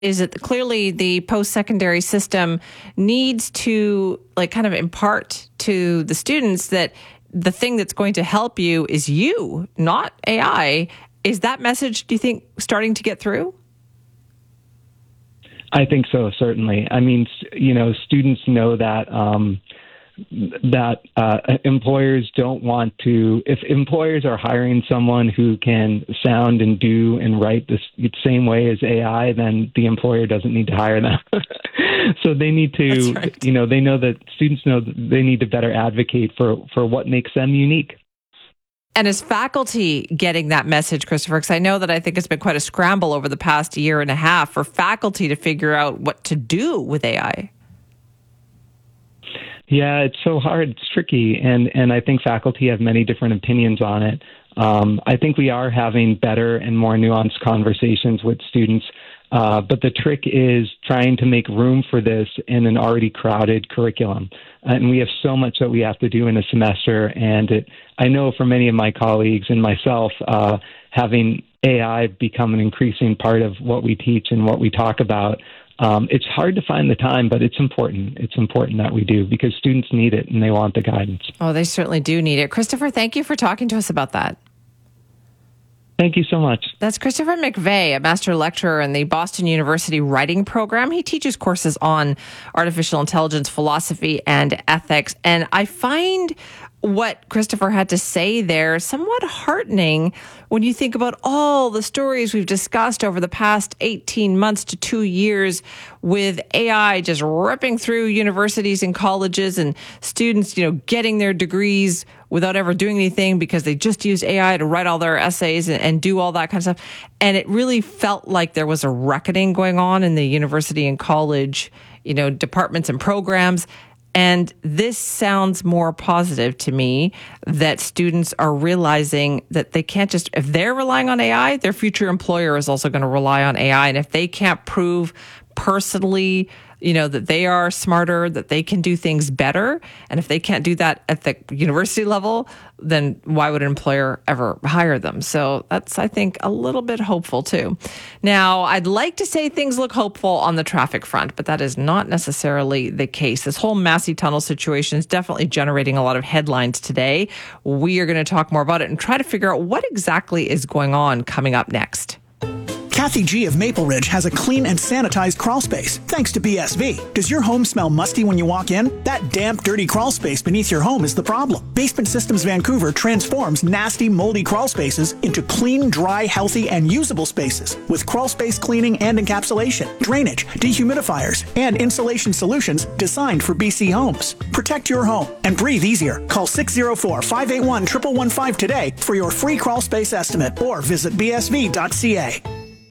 is that clearly the post-secondary system needs to kind of impart to the students that the thing that's going to help you is you, not AI. Is that message, do you think, starting to get through? I think so, certainly. I mean, students know that employers don't want to. If employers are hiring someone who can sound and do and write the same way as AI, then the employer doesn't need to hire them. So they need to, right. They know that students know that they need to better advocate for what makes them unique. And is faculty getting that message, Christopher? Because I know that I think it's been quite a scramble over the past year and a half for faculty to figure out what to do with AI. Yeah, it's so hard. It's tricky. And I think faculty have many different opinions on it. I think we are having better and more nuanced conversations with students. But the trick is trying to make room for this in an already crowded curriculum. And we have so much that we have to do in a semester. And I know for many of my colleagues and myself, having AI become an increasing part of what we teach and what we talk about, it's hard to find the time, but it's important. It's important that we do because students need it and they want the guidance. Oh, they certainly do need it. Christopher, thank you for talking to us about that. Thank you so much. That's Christopher McVeigh, a master lecturer in the Boston University Writing Program. He teaches courses on artificial intelligence, philosophy, and ethics. And I find what Christopher had to say there somewhat heartening when you think about all the stories we've discussed over the past 18 months to 2 years with AI just ripping through universities and colleges and students, getting their degrees without ever doing anything because they just use AI to write all their essays and do all that kind of stuff. And it really felt like there was a reckoning going on in the university and college, departments and programs. And this sounds more positive to me, that students are realizing that they can't just, if they're relying on AI, their future employer is also going to rely on AI. And if they can't prove personally, that they are smarter, that they can do things better, and if they can't do that at the university level, then why would an employer ever hire them? So that's, I think, a little bit hopeful too. Now, I'd like to say things look hopeful on the traffic front, but that is not necessarily the case. This whole Massey Tunnel situation is definitely generating a lot of headlines today. We are going to talk more about it and try to figure out what exactly is going on coming up next. Kathy G. of Maple Ridge has a clean and sanitized crawl space, thanks to BSV. Does your home smell musty when you walk in? That damp, dirty crawl space beneath your home is the problem. Basement Systems Vancouver transforms nasty, moldy crawl spaces into clean, dry, healthy, and usable spaces with crawl space cleaning and encapsulation, drainage, dehumidifiers, and insulation solutions designed for BC homes. Protect your home and breathe easier. Call 604-581-1115 today for your free crawl space estimate or visit bsv.ca.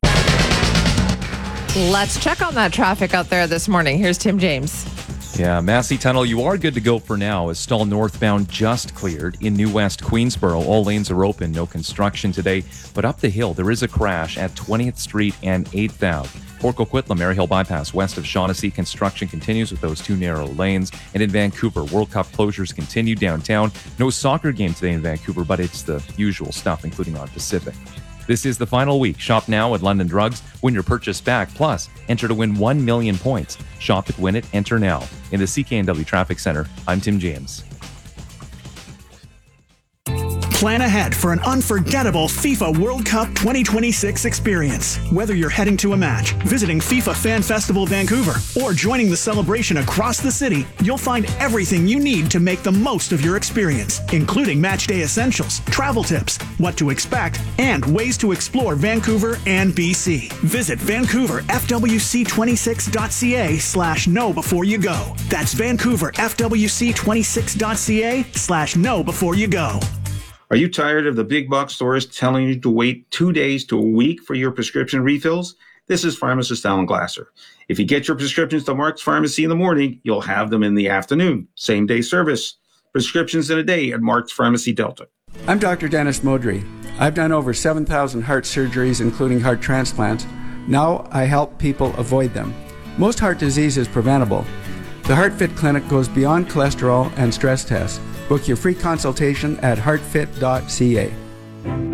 Let's check on that traffic out there this morning. Here's Tim James. Yeah, Massey Tunnel, you are good to go for now, as stall northbound just cleared. In New West Queensboro, all lanes are open, no construction today. But up the hill, there is a crash at 20th Street and 8th Ave. Port Coquitlam, Maryhill Bypass, west of Shaughnessy, construction continues with those two narrow lanes. And in Vancouver, World Cup closures continue downtown. No soccer game today in Vancouver, but it's the usual stuff, including on Pacific. This is the final week. Shop now at London Drugs. Win your purchase back. Plus, enter to win 1 million points. Shop it, win it, enter now. In the CKNW Traffic Center, I'm Tim James. Plan ahead for an unforgettable FIFA World Cup 2026 experience. Whether you're heading to a match, visiting FIFA Fan Festival Vancouver, or joining the celebration across the city, you'll find everything you need to make the most of your experience, including match day essentials, travel tips, what to expect, and ways to explore Vancouver and BC. Visit VancouverFWC26.ca/know before you go. That's VancouverFWC26.ca/know before you go. Are you tired of the big box stores telling you to wait 2 days to a week for your prescription refills? This is pharmacist Alan Glasser. If you get your prescriptions to Mark's Pharmacy in the morning, you'll have them in the afternoon. Same day service. Prescriptions in a day at Mark's Pharmacy Delta. I'm Dr. Dennis Modry. I've done over 7,000 heart surgeries, including heart transplants. Now I help people avoid them. Most heart disease is preventable. The HeartFit Clinic goes beyond cholesterol and stress tests. Book your free consultation at heartfit.ca.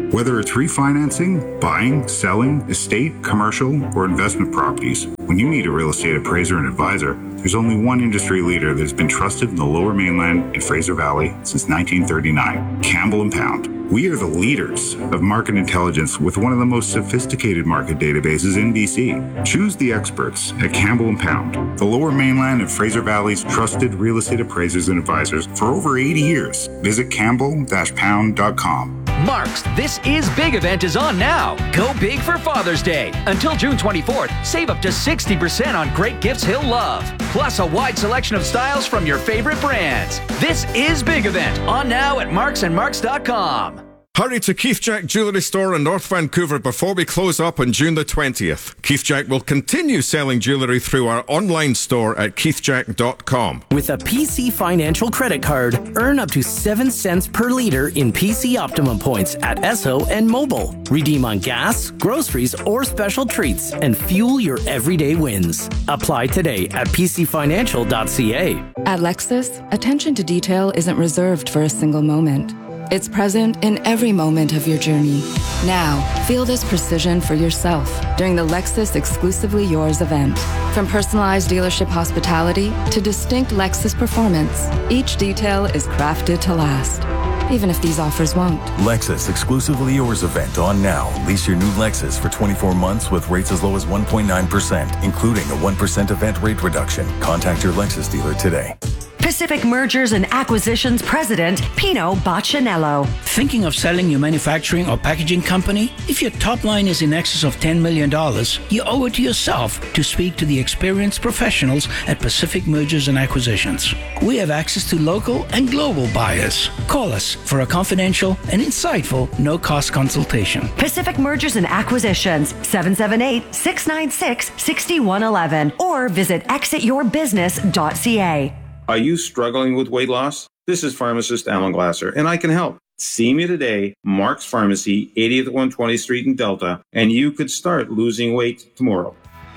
Whether it's refinancing, buying, selling, estate, commercial, or investment properties, when you need a real estate appraiser and advisor, there's only one industry leader that has been trusted in the Lower Mainland and Fraser Valley since 1939, Campbell & Pound. We are the leaders of market intelligence with one of the most sophisticated market databases in BC. Choose the experts at Campbell & Pound, the Lower Mainland and Fraser Valley's trusted real estate appraisers and advisors for over 80 years. Visit campbell-pound.com. Mark's This Is Big event is on now. Go big for Father's Day. Until June 24th, save up to 60% on great gifts he'll love. Plus a wide selection of styles from your favorite brands. This Is Big event on now at marksandmarks.com. Hurry to Keith Jack Jewellery Store in North Vancouver before we close up on June the 20th. Keith Jack will continue selling jewellery through our online store at keithjack.com. With a PC Financial credit card, earn up to 7 cents per litre in PC Optimum points at Esso and Mobile. Redeem on gas, groceries, or special treats and fuel your everyday wins. Apply today at pcfinancial.ca. At Lexus, attention to detail isn't reserved for a single moment. It's present in every moment of your journey. Now, feel this precision for yourself during the Lexus Exclusively Yours event. From personalized dealership hospitality to distinct Lexus performance, each detail is crafted to last, even if these offers won't. Lexus Exclusively Yours event on now. Lease your new Lexus for 24 months with rates as low as 1.9%, including a 1% event rate reduction. Contact your Lexus dealer today. Pacific Mergers and Acquisitions President Pino Baccinello. Thinking of selling your manufacturing or packaging company? If your top line is in excess of $10 million, you owe it to yourself to speak to the experienced professionals at Pacific Mergers and Acquisitions. We have access to local and global buyers. Call us for a confidential and insightful no-cost consultation. Pacific Mergers and Acquisitions, 778-696-6111, or visit exityourbusiness.ca. Are you struggling with weight loss? This is pharmacist Alan Glasser, and I can help. See me today, Mark's Pharmacy, 80th 120th Street in Delta, and you could start losing weight tomorrow.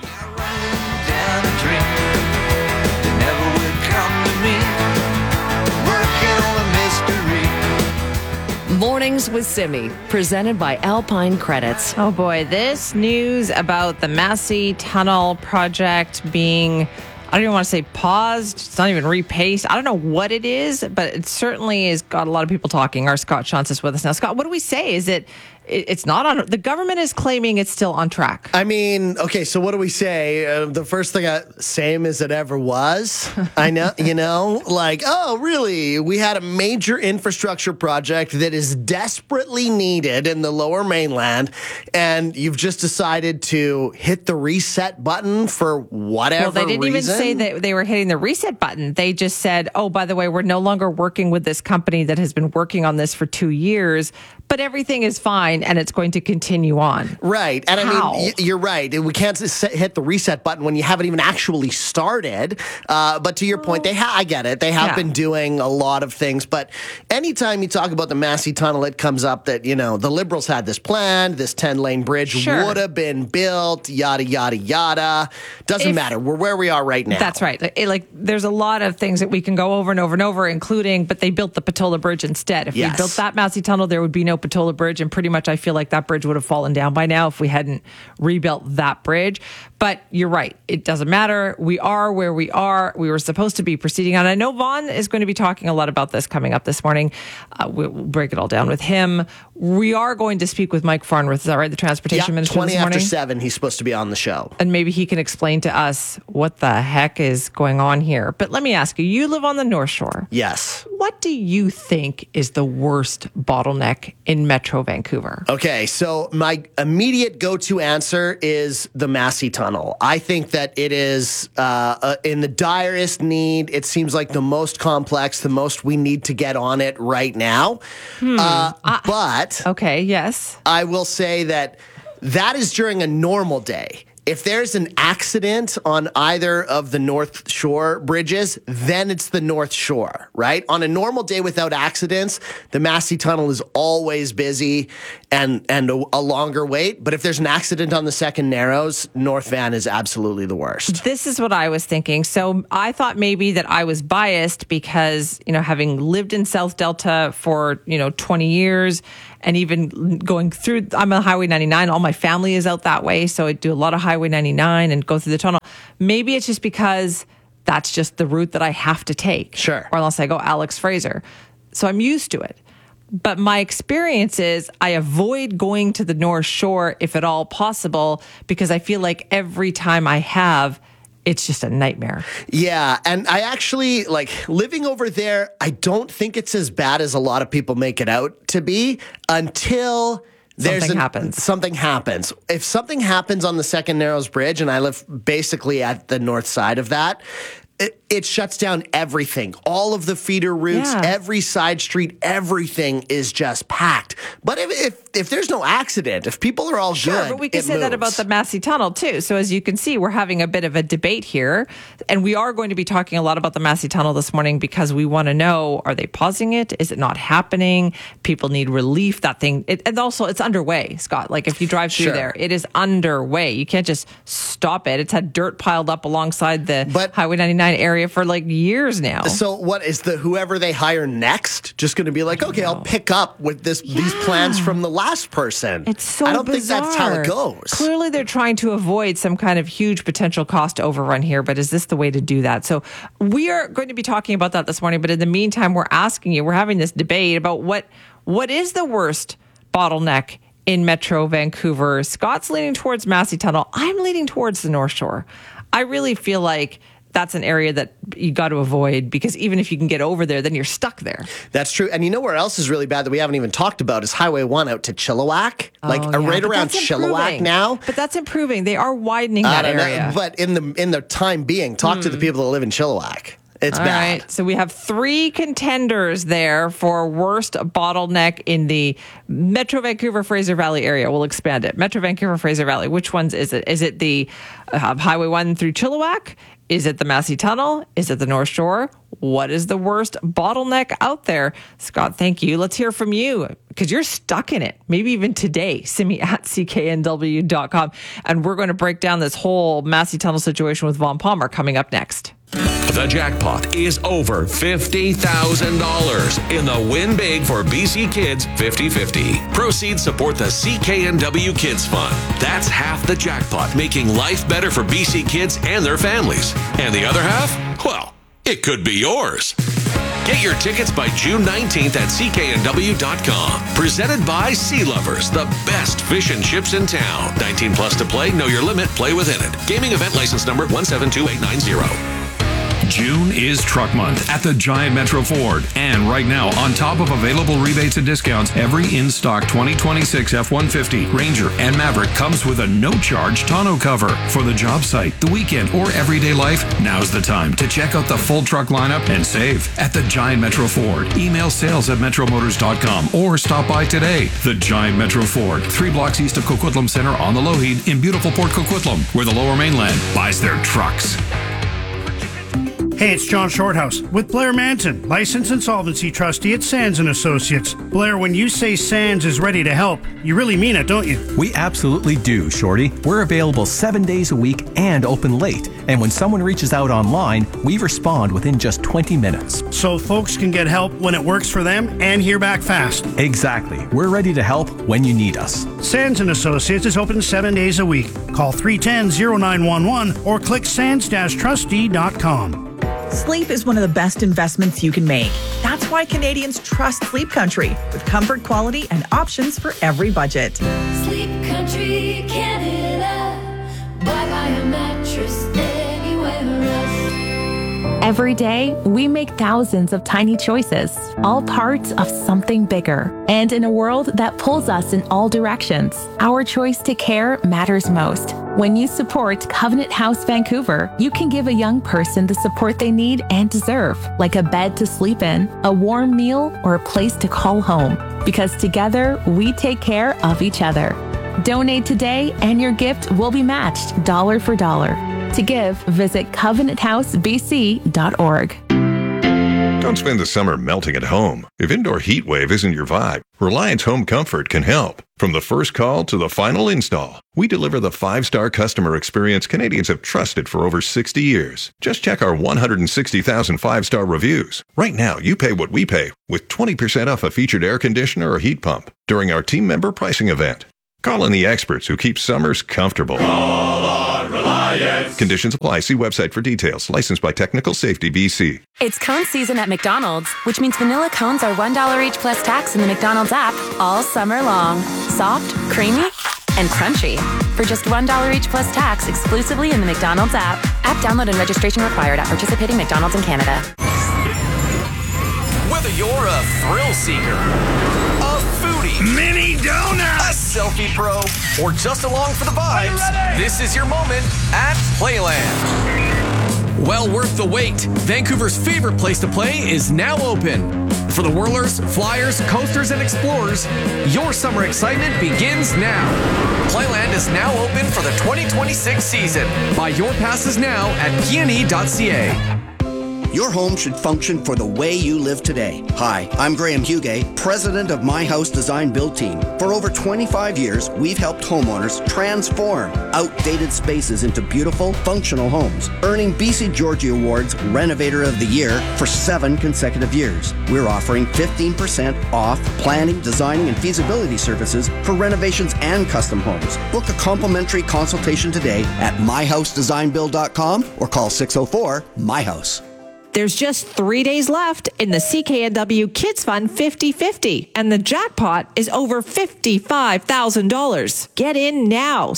Mornings with Simi, presented by Alpine Credits. Oh boy, this news about the Massey Tunnel project being, I don't even want to say paused. It's not even repaced. I don't know what it is, but it certainly has got a lot of people talking. Our Scott Shantz is with us now. Scott, what do we say? Is it's not on, the government is claiming it's still on track. I mean, okay, so what do we say? The first thing, same as it ever was. I know, like, oh, really? We had a major infrastructure project that is desperately needed in the Lower Mainland, and you've just decided to hit the reset button for whatever reason. Well, they didn't even say that they were hitting the reset button. They just said, oh, by the way, we're no longer working with this company that has been working on this for 2 years, but everything is fine and it's going to continue on. Right. And How? I mean, you're right. We can't hit the reset button when you haven't even actually started. But to your point, I get it. They have been doing a lot of things. But anytime you talk about the Massey Tunnel, it comes up that, the Liberals had this plan, this 10-lane bridge would have been built, yada, yada, yada. Doesn't matter. We're where we are right now. That's right. There's a lot of things that we can go over and over and over, including, but they built the Patola Bridge instead. If we built that Massey Tunnel, there would be no Patola Bridge, and pretty much I feel like that bridge would have fallen down by now if we hadn't rebuilt that bridge. But you're right. It doesn't matter. We are where we are. We were supposed to be proceeding on. I know Vaughn is going to be talking a lot about this coming up this morning. We'll break it all down with him. We are going to speak with Mike Farnworth. Is that right? The transportation minister 20 this morning? after 7, he's supposed to be on the show. And maybe he can explain to us what the heck is going on here. But let me ask you, you live on the North Shore. Yes. What do you think is the worst bottleneck in Metro Vancouver? Okay, so my immediate go-to answer is the Massey Tunnel. I think that it is in the direst need. It seems like the most complex, the most we need to get on it right now. But okay, yes, I will say that is during a normal day. If there's an accident on either of the North Shore bridges, then it's the North Shore, right? On a normal day without accidents, the Massey Tunnel is always busy and a longer wait. But if there's an accident on the second Narrows, North Van is absolutely the worst. This is what I was thinking. So I thought maybe that I was biased because, having lived in South Delta for, 20 years and even going through, I'm on Highway 99. All my family is out that way. So I do a lot of Highway 99 and go through the tunnel. Maybe it's just because that's just the route that I have to take. Sure. Or unless I go Alex Fraser. So I'm used to it. But my experience is I avoid going to the North Shore if at all possible, because I feel like every time I have, it's just a nightmare. Yeah. And I actually, living over there, I don't think it's as bad as a lot of people make it out to be until something happens. If something happens on the Second Narrows Bridge, and I live basically at the north side of that, it shuts down everything. All of the feeder routes, every side street, everything is just packed. But if there's no accident, if people are all good, but we can say that about the Massey Tunnel too. So as you can see, we're having a bit of a debate here, and we are going to be talking a lot about the Massey Tunnel this morning because we want to know: are they pausing it? Is it not happening? People need relief. That thing, and also it's underway, Scott. Like if you drive through there, it is underway. You can't just stop it. It's had dirt piled up alongside the Highway 99 area for years now. So what is whoever they hire next just going to be like, okay, I'll pick up with these plans from the last person? It's so I don't bizarre. think that's how it goes. Clearly they're trying to avoid some kind of huge potential cost overrun here, but is this the way to do that? So we are going to be talking about that this morning, but in the meantime, we're having this debate about what is the worst bottleneck in Metro Vancouver. Scott's leaning towards Massey Tunnel. I'm leaning towards the North Shore. I really feel like that's an area that you got to avoid, because even if you can get over there, then you're stuck there. That's true. And you know where else is really bad that we haven't even talked about is Highway 1 out to Chilliwack. Right around Chilliwack now. But that's improving. They are widening that area. But in the time being, talk to the people that live in Chilliwack. It's All bad. Right. So we have 3 contenders there for worst bottleneck in the Metro Vancouver Fraser Valley area. We'll expand it. Metro Vancouver Fraser Valley. Which ones is it? Is it the Highway 1 through Chilliwack? Is it the Massey Tunnel? Is it the North Shore? What is the worst bottleneck out there? Scott, thank you. Let's hear from you, because you're stuck in it. Maybe even today. Simi at cknw.com. And we're going to break down this whole Massey Tunnel situation with Vaughn Palmer coming up next. The jackpot is over $50,000 in the Win Big for BC Kids 50-50. Proceeds support the CKNW Kids Fund. That's half the jackpot, making life better for BC kids and their families. And the other half? Well, it could be yours. Get your tickets by June 19th at cknw.com. Presented by Sea Lovers, the best fish and chips in town. 19 plus to play, know your limit, play within it. Gaming event license number 172890. June is Truck Month at the Giant Metro Ford. And right now, on top of available rebates and discounts, every in-stock 2026 F-150, Ranger, and Maverick comes with a no-charge tonneau cover. For the job site, the weekend, or everyday life, now's the time to check out the full truck lineup and save at the Giant Metro Ford. Email sales@metromotors.com or stop by today. The Giant Metro Ford, 3 blocks east of Coquitlam Center on the Lougheed in beautiful Port Coquitlam, where the Lower Mainland buys their trucks. Hey, it's John Shorthouse with Blair Manton, licensed insolvency trustee at Sands & Associates. Blair, when you say Sands is ready to help, you really mean it, don't you? We absolutely do, Shorty. We're available 7 days a week and open late. And when someone reaches out online, we respond within just 20 minutes. So folks can get help when it works for them and hear back fast. Exactly. We're ready to help when you need us. Sands & Associates is open 7 days a week. Call 310-0911 or click sands-trustee.com. Sleep is one of the best investments you can make. That's why Canadians trust Sleep Country, with comfort, quality, and options for every budget. Sleep Country, Canada. Buy a mattress anywhere else. Every day, we make thousands of tiny choices, all parts of something bigger. And in a world that pulls us in all directions, our choice to care matters most. When you support Covenant House Vancouver, you can give a young person the support they need and deserve, like a bed to sleep in, a warm meal, or a place to call home. Because together, we take care of each other. Donate today and your gift will be matched dollar for dollar. To give, visit covenanthousebc.org. Don't spend the summer melting at home. If indoor heat wave isn't your vibe, Reliance Home Comfort can help. From the first call to the final install, we deliver the 5-star customer experience Canadians have trusted for over 60 years. Just check our 160,000 5-star reviews. Right now, you pay what we pay with 20% off a featured air conditioner or heat pump during our team member pricing event. Call in the experts who keep summers comfortable. Call on Reliance. Conditions apply. See website for details. Licensed by Technical Safety BC. It's cone season at McDonald's, which means vanilla cones are $1 each plus tax in the McDonald's app all summer long. Soft, creamy, and crunchy. For just $1 each plus tax exclusively in the McDonald's app. App download and registration required at participating McDonald's in Canada. Whether you're a thrill seeker, a foodie, mini donut, a selfie pro, or just along for the vibes, this is your moment at Playland. Well worth the wait. Vancouver's favorite place to play is now open. For the whirlers, flyers, coasters, and explorers, your summer excitement begins now. Playland is now open for the 2026 season. Buy your passes now at PNE.ca. Your home should function for the way you live today. Hi, I'm Graham Hugay, president of My House Design Build Team. For over 25 years, we've helped homeowners transform outdated spaces into beautiful, functional homes, earning BC Georgie Awards Renovator of the Year for 7 consecutive years. We're offering 15% off planning, designing, and feasibility services for renovations and custom homes. Book a complimentary consultation today at myhousedesignbuild.com or call 604-MY-HOUSE. There's just 3 days left in the CKNW Kids Fund 50-50, and the jackpot is over $55,000. Get in now.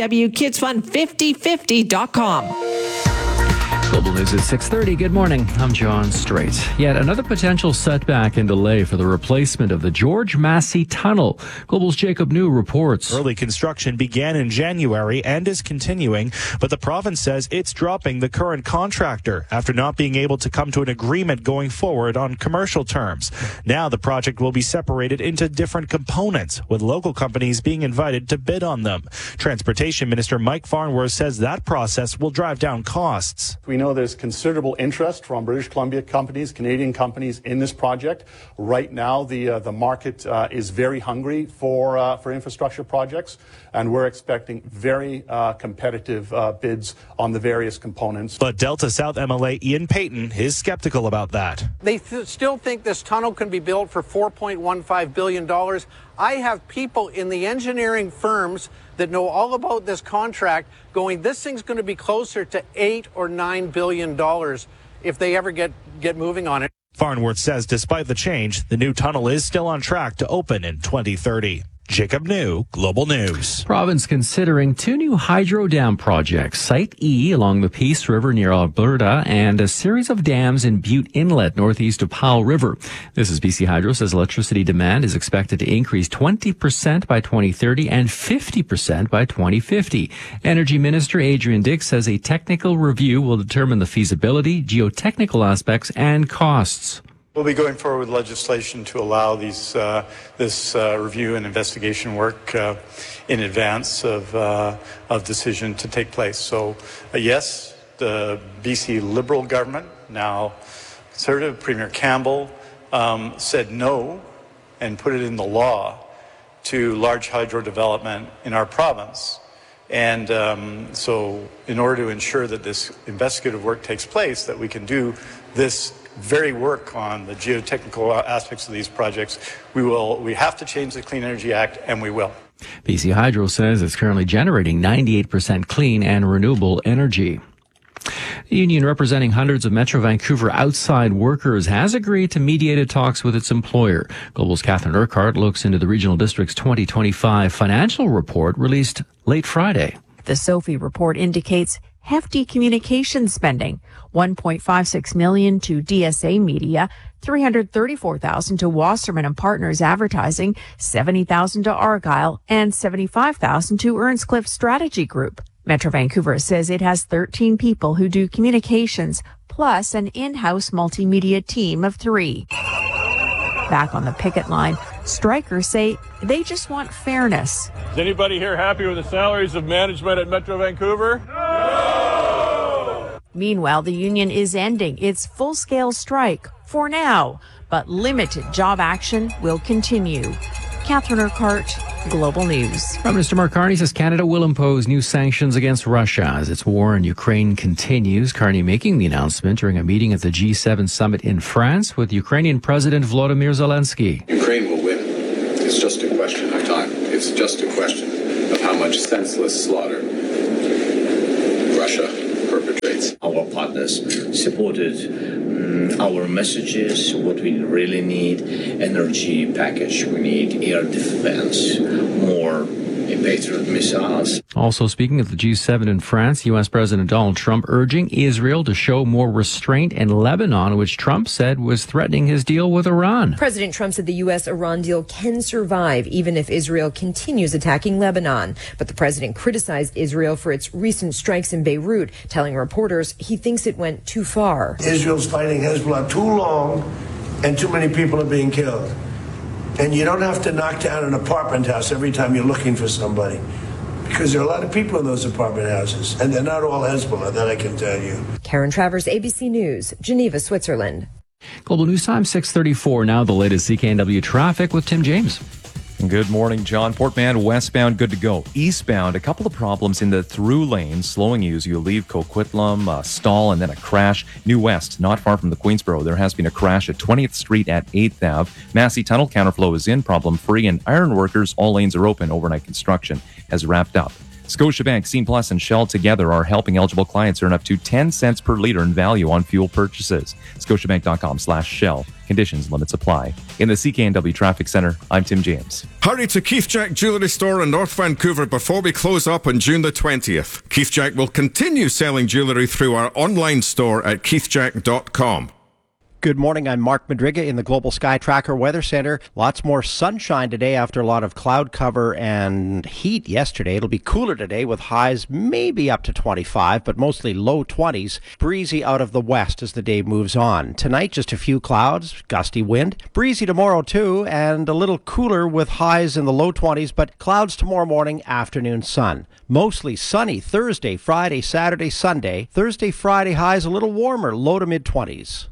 CKNWKidsFund5050.com. Global News at 6:30. Good morning. I'm John Strait. Yet another potential setback and delay for the replacement of the George Massey Tunnel. Global's Jacob New reports. Early construction began in January and is continuing, but the province says it's dropping the current contractor after not being able to come to an agreement going forward on commercial terms. Now the project will be separated into different components, with local companies being invited to bid on them. Transportation Minister Mike Farnworth says that process will drive down costs. We know there's considerable interest from British Columbia companies, Canadian companies in this project. Right now, the market is very hungry for infrastructure projects, and we're expecting very competitive bids on the various components. But Delta South MLA Ian Payton is skeptical about that. They still think this tunnel can be built for $4.15 billion. I have people in the engineering firms that know all about this contract going, this thing's going to be closer to $8 or $9 billion if they ever get moving on it. Farnworth says despite the change, the new tunnel is still on track to open in 2030. Jacob New, Global News. Province considering 2 new hydro dam projects, Site E along the Peace River near Alberta and a series of dams in Butte Inlet northeast of Powell River. This is BC Hydro says electricity demand is expected to increase 20% by 2030 and 50% by 2050. Energy Minister Adrian Dix says a technical review will determine the feasibility, geotechnical aspects and costs. We'll be going forward with legislation to allow this review and investigation work in advance of decision to take place. So, yes, the BC Liberal government, now Conservative Premier Campbell, said no and put it in the law to large hydro development in our province. And so in order to ensure that this investigative work takes place, that we can do this very work on the geotechnical aspects of these projects, we have to change the Clean Energy Act, and we will. BC Hydro says it's currently generating 98% clean and renewable energy. The union representing hundreds of Metro Vancouver outside workers has agreed to mediated talks with its employer. Global's Catherine Urquhart looks into the regional district's 2025 financial report released late Friday. The Sophie report indicates hefty communications spending, $1.56 million to DSA Media, $334,000 to Wasserman and Partners Advertising, $70,000 to Argyle, and $75,000 to Earnscliffe Strategy Group. Metro Vancouver says it has 13 people who do communications, plus an in-house multimedia team of 3. Back on the picket line, strikers say they just want fairness. Is anybody here happy with the salaries of management at Metro Vancouver? No! Meanwhile, the union is ending its full-scale strike for now, but limited job action will continue. Catherine Urquhart, Global News. Prime Minister Mark Carney says Canada will impose new sanctions against Russia as its war in Ukraine continues. Carney making the announcement during a meeting at the G7 summit in France with Ukrainian President Volodymyr Zelensky. Ukraine will win. It's just a question of time. It's just a question of how much senseless slaughter Russia perpetrates. Our partners supported our messages, what we really need, energy package, we need air defense, more Patriot missiles. Also speaking at the G7 in France, U.S. President Donald Trump urging Israel to show more restraint in Lebanon, which Trump said was threatening his deal with Iran. President Trump said the U.S.-Iran deal can survive even if Israel continues attacking Lebanon. But the president criticized Israel for its recent strikes in Beirut, telling reporters he thinks it went too far. Israel's fighting Hezbollah too long and too many people are being killed. And you don't have to knock down an apartment house every time you're looking for somebody, because there are a lot of people in those apartment houses, and they're not all Hezbollah, that I can tell you. Karen Travers, ABC News, Geneva, Switzerland. Global News Time, 6:34. Now the latest CKNW traffic with Tim James. Good morning, John. Port Mann westbound, good to go. Eastbound, a couple of problems in the through lane, slowing you as you leave Coquitlam, a stall, and then a crash. New West, not far from the Queensboro. There has been a crash at 20th Street at 8th Ave. Massey Tunnel counterflow is in, problem-free, and ironworkers, all lanes are open. Overnight construction has wrapped up. Scotiabank, Scene Plus, and Shell together are helping eligible clients earn up to 10 cents per liter in value on fuel purchases. Scotiabank.com/Shell. Conditions, limits apply. In the CKNW Traffic Center, I'm Tim James. Hurry to Keith Jack Jewellery Store in North Vancouver before we close up on June the 20th. Keith Jack will continue selling jewellery through our online store at keithjack.com. Good morning, I'm Mark Madriga in the Global Sky Tracker Weather Center. Lots more sunshine today after a lot of cloud cover and heat yesterday. It'll be cooler today with highs maybe up to 25, but mostly low 20s. Breezy out of the west as the day moves on. Tonight, just a few clouds, gusty wind. Breezy tomorrow too, and a little cooler with highs in the low 20s, but clouds tomorrow morning, afternoon sun. Mostly sunny Thursday, Friday, Saturday, Sunday. Thursday, Friday highs a little warmer, low to mid 20s.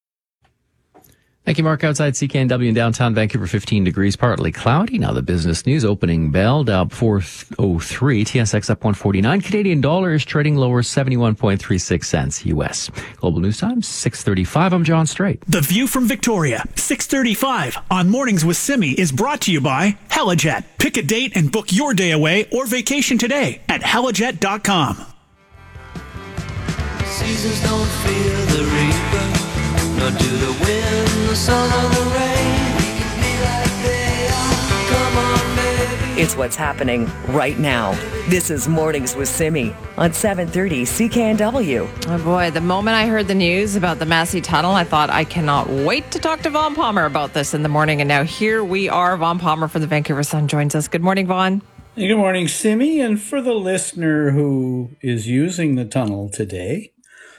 Thank you, Mark. Outside CKNW in downtown Vancouver, 15 degrees, partly cloudy. Now the business news. Opening bell, Dow up 403, TSX up 149. Canadian dollar is trading lower, 71.36 cents U.S. Global News Time, 6:35. I'm John Strait. The View from Victoria, 6:35 on Mornings with Simi is brought to you by Helijet. Pick a date and book your day away or vacation today at helijet.com. Seasons don't fear the reaper, nor do the wind, the sun, or the rain. We can be like they are. Come on, baby. It's what's happening right now. This is Mornings with Simi on 730 CKNW. Oh boy, the moment I heard the news about the Massey Tunnel, I thought I cannot wait to talk to Vaughn Palmer about this in the morning. And now here we are. Vaughn Palmer from the Vancouver Sun joins us. Good morning, Vaughn. Good morning, Simi. And for the listener who is using the tunnel today,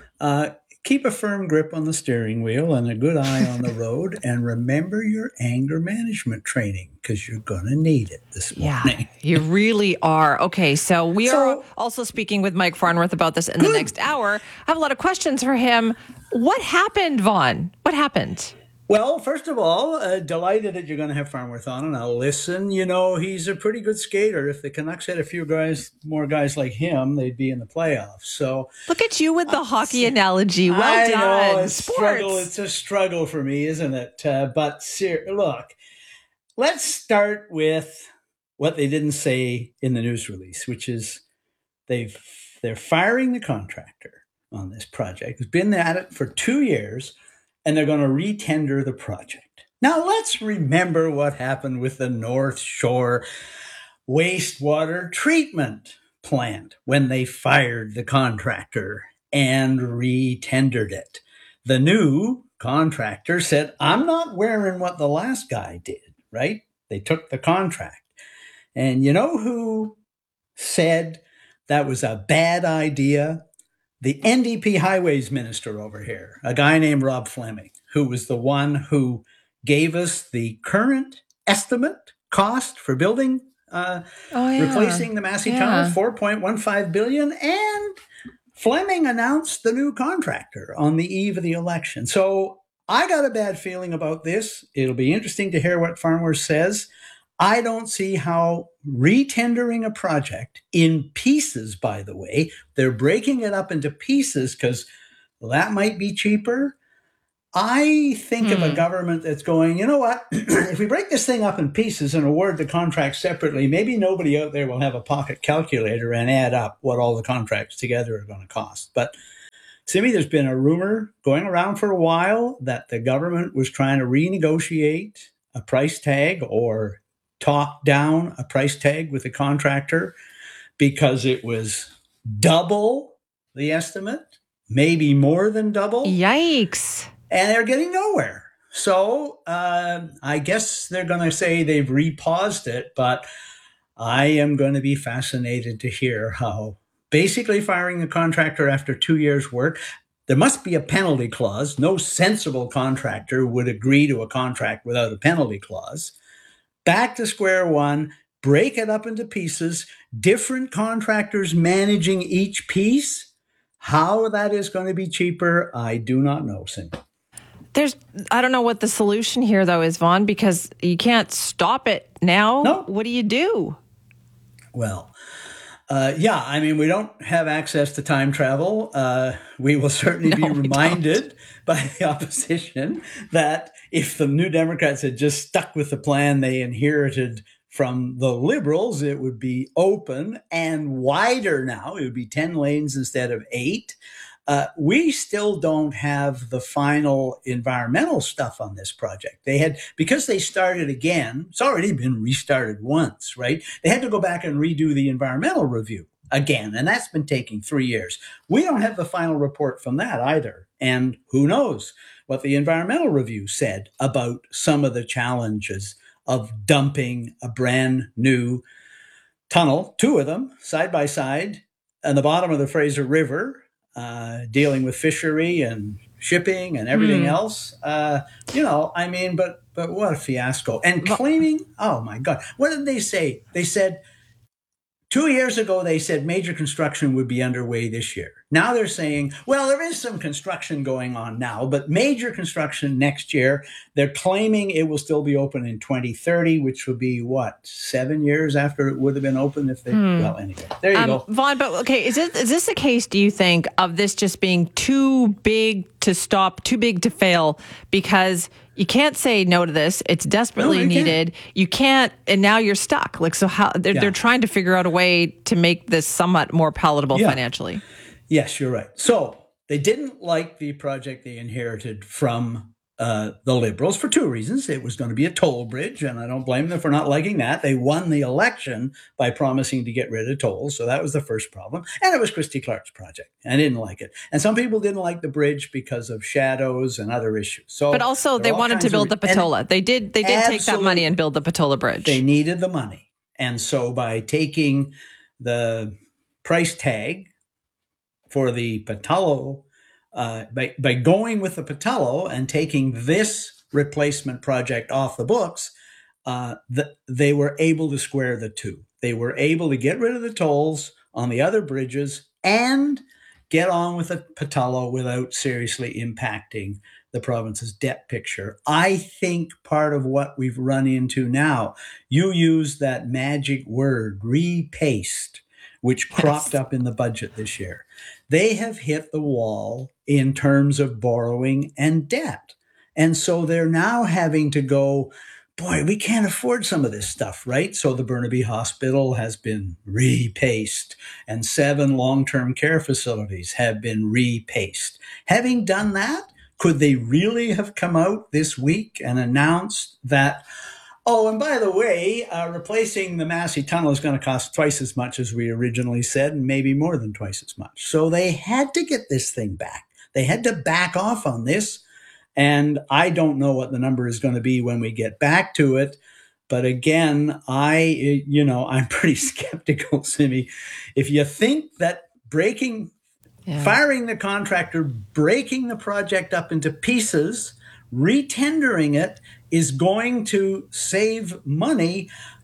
keep a firm grip on the steering wheel and a good eye on the road, and remember your anger management training because you're going to need it this morning. Yeah, you really are. Okay, so we are also speaking with Mike Farnworth about this in the next hour. I have a lot of questions for him. What happened, Vaughn? What happened? Well, first of all, delighted that you're going to have Farnworth on, and I'll listen. You know, he's a pretty good skater. If the Canucks had a few more guys like him, they'd be in the playoffs. So look at you with the hockey analogy. Well I done. Know, it's a struggle for me, isn't it? But look, let's start with what they didn't say in the news release, which is they're firing the contractor on this project. He's been at it for 2 years. And they're going to retender the project. Now, let's remember what happened with the North Shore wastewater treatment plant when they fired the contractor and retendered it. The new contractor said, I'm not wearing what the last guy did, right? They took the contract. And you know who said that was a bad idea? The NDP highways minister over here, a guy named Rob Fleming, who was the one who gave us the current estimate cost for building, replacing the Massey Tunnel, $4.15 billion. And Fleming announced the new contractor on the eve of the election. So I got a bad feeling about this. It'll be interesting to hear what Farnworth says. I don't see how retendering a project in pieces, by the way, they're breaking it up into pieces because that might be cheaper. I think of a government that's going, you know what, if we break this thing up in pieces and award the contract separately, maybe nobody out there will have a pocket calculator and add up what all the contracts together are going to cost. But Simi, there's been a rumor going around for a while that the government was trying to renegotiate a price tag or talk down a price tag with the contractor because it was double the estimate, maybe more than double. Yikes. And they're getting nowhere. So I guess they're going to say they've repaused it, but I am going to be fascinated to hear how basically firing the contractor after 2 years' work, there must be a penalty clause. No sensible contractor would agree to a contract without a penalty clause. Back to square one, break it up into pieces, different contractors managing each piece. How that is going to be cheaper, I do not know, Cindy. I don't know what the solution here, though, is, Vaughn, because you can't stop it now. No. What do you do? Well, I mean, we don't have access to time travel. We will certainly be reminded by the opposition that if the New Democrats had just stuck with the plan they inherited from the Liberals, it would be open and wider now. It would be 10 lanes instead of 8. We still don't have the final environmental stuff on this project. Because they started again, it's already been restarted once, right? They had to go back and redo the environmental review again, and that's been taking 3 years. We don't have the final report from that either. And who knows what the environmental review said about some of the challenges of dumping a brand new tunnel, 2 of them, side by side, on the bottom of the Fraser River, dealing with fishery and shipping and everything else. But what a fiasco. And claiming, oh my God, what did they say? They said 2 years ago, they said major construction would be underway this year. Now they're saying, well, there is some construction going on now, but major construction next year. They're claiming it will still be open in 2030, which will be 7 years after it would have been open if they, well, anyway, there you go. Vaughn, but okay, is this a case, do you think, of this just being too big to stop, too big to fail? Because you can't say no to this. It's desperately needed. You can't, and now you're stuck. Like, so how they're trying to figure out a way to make this somewhat more palatable financially. Yes, you're right. So they didn't like the project they inherited from the Liberals for 2 reasons. It was going to be a toll bridge, and I don't blame them for not liking that. They won the election by promising to get rid of tolls, so that was the first problem. And it was Christy Clark's project. I didn't like it. And some people didn't like the bridge because of shadows and other issues. So, but also they wanted to build the Patola. They did take that money and build the Patola Bridge. They needed the money. And so by taking the price tag for the Pattullo, by going with the Pattullo and taking this replacement project off the books, they were able to square the two. They were able to get rid of the tolls on the other bridges and get on with the Pattullo without seriously impacting the province's debt picture. I think part of what we've run into now, you use that magic word, repaste, which cropped up in the budget this year. They have hit the wall in terms of borrowing and debt. And so they're now having to go, boy, we can't afford some of this stuff, right? So the Burnaby Hospital has been repaced and 7 long-term care facilities have been repaced. Having done that, could they really have come out this week and announced that, oh, and by the way, replacing the Massey Tunnel is going to cost twice as much as we originally said, and maybe more than twice as much. So they had to get this thing back. They had to back off on this. And I don't know what the number is going to be when we get back to it. But again, I'm pretty skeptical, Simi. If you think that firing the contractor, breaking the project up into pieces, retendering it is going to save money,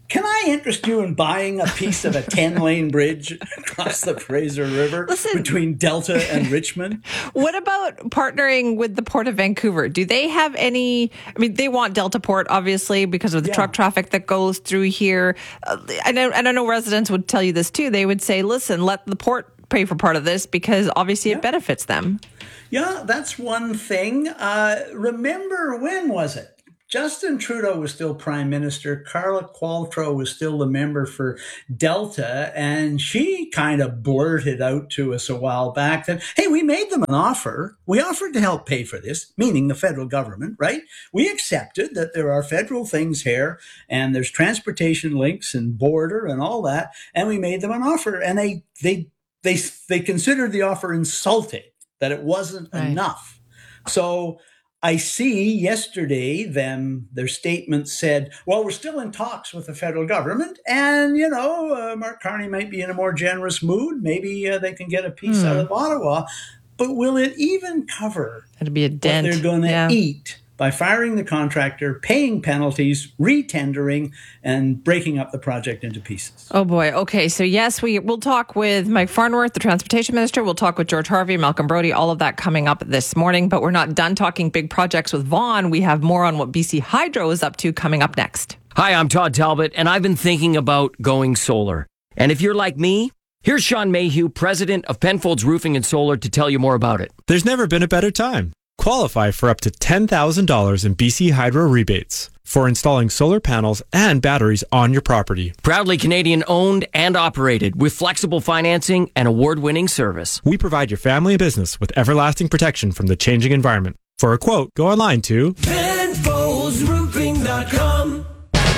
Can I interest you in buying a piece of a 10-lane bridge across the Fraser River between Delta and Richmond? What about partnering with the Port of Vancouver? Do they have any? I mean, they want Delta Port, obviously, because of the truck traffic that goes through here. I know residents would tell you this too. They would say, listen, let the port pay for part of this because obviously it benefits them. Yeah, that's one thing. Remember, when was it? Justin Trudeau was still Prime Minister. Carla Qualtrough was still the member for Delta, and she kind of blurted out to us a while back that, hey, we made them an offer. We offered to help pay for this, meaning the federal government, right? We accepted that there are federal things here, and there's transportation links and border and all that, and we made them an offer, and they considered the offer insulting, that it wasn't enough. So I see yesterday their statement said, well, we're still in talks with the federal government, and, Mark Carney might be in a more generous mood. Maybe they can get a piece out of Ottawa. But will it even cover It'll be a dent. what they're going to eat by firing the contractor, paying penalties, re-tendering, and breaking up the project into pieces? Oh, boy. Okay. So, yes, we'll talk with Mike Farnworth, the transportation minister. We'll talk with George Harvey, Malcolm Brody, all of that coming up this morning. But we're not done talking big projects with Vaughan. We have more on what BC Hydro is up to coming up next. Hi, I'm Todd Talbot, and I've been thinking about going solar. And if you're like me, here's Sean Mayhew, president of Penfolds Roofing and Solar, to tell you more about it. There's never been a better time. Qualify for up to $10,000 in BC Hydro rebates for installing solar panels and batteries on your property. Proudly Canadian owned and operated with flexible financing and award-winning service. We provide your family and business with everlasting protection from the changing environment. For a quote, go online to PenfoldsRoofing.com.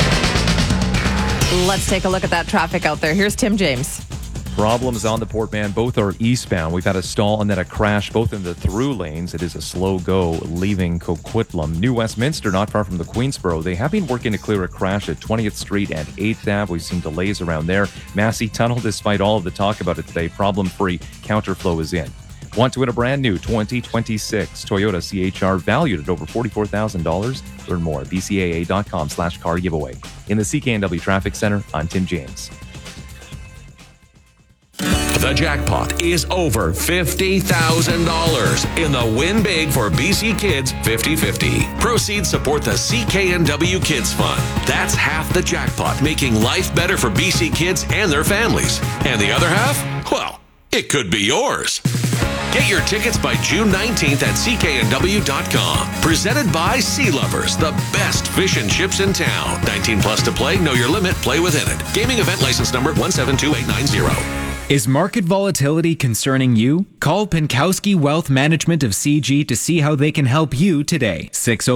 Let's take a look at that traffic out there. Here's Tim James. Problems on the Port Mann. Both are eastbound. We've had a stall and then a crash, both in the through lanes. It is a slow go leaving Coquitlam. New Westminster, not far from the Queensboro. They have been working to clear a crash at 20th Street and 8th Ave. We've seen delays around there. Massey Tunnel, despite all of the talk about it today, problem-free. Counterflow is in. Want to win a brand new 2026 Toyota CHR valued at over $44,000? Learn more at bcaa.com/car giveaway. In the CKNW Traffic Center, I'm Tim James. The jackpot is over $50,000 in the Win Big for BC Kids 50/50. Proceeds support the CKNW Kids Fund. That's half the jackpot, making life better for BC kids and their families. And the other half? Well, it could be yours. Get your tickets by June 19th at cknw.com. Presented by Sea Lovers, the best fish and chips in town. 19 plus to play, know your limit, play within it. Gaming event license number 172890. Is market volatility concerning you? Call Pinkowski Wealth Management of CG to see how they can help you today.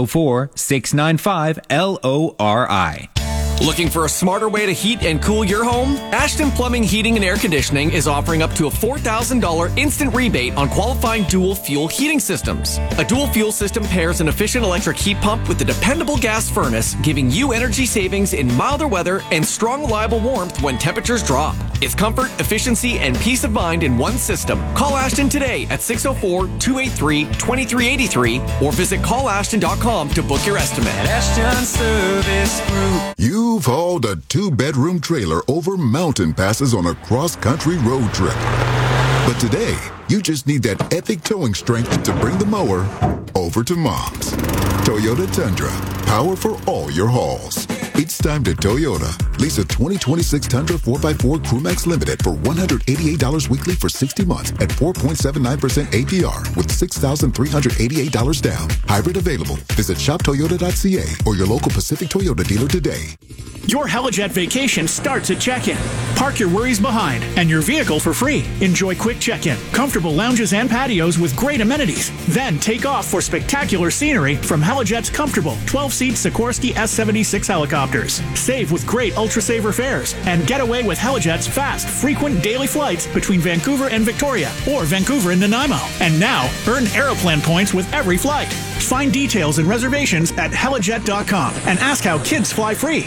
604-695-LORI. Looking for a smarter way to heat and cool your home? Ashton Plumbing, Heating and Air Conditioning is offering up to a $4,000 instant rebate on qualifying dual fuel heating systems. A dual fuel system pairs an efficient electric heat pump with a dependable gas furnace, giving you energy savings in milder weather and strong, reliable warmth when temperatures drop. It's comfort, efficiency, and peace of mind in one system. Call Ashton today at 604-283-2383 or visit callashton.com to book your estimate. Ashton Service Group. You've hauled a 2-bedroom trailer over mountain passes on a cross-country road trip. But today, you just need that epic towing strength to bring the mower over to Mom's. Toyota Tundra. Power for all your hauls. It's time to Toyota. Lease a 2026 Tundra 4x4 Crewmax Limited for $188 weekly for 60 months at 4.79% APR with $6,388 down. Hybrid available. Visit shoptoyota.ca or your local Pacific Toyota dealer today. Your Helijet vacation starts at check-in. Park your worries behind and your vehicle for free. Enjoy quick check-in, comfortable lounges and patios with great amenities. Then take off for spectacular scenery from Helijet's comfortable 12-seat Sikorsky S-76 helicopters. Save with great Ultra-Saver fares and get away with Helijet's fast, frequent daily flights between Vancouver and Victoria or Vancouver and Nanaimo. And now, earn Aeroplan points with every flight. Find details and reservations at helijet.com and ask how kids fly free.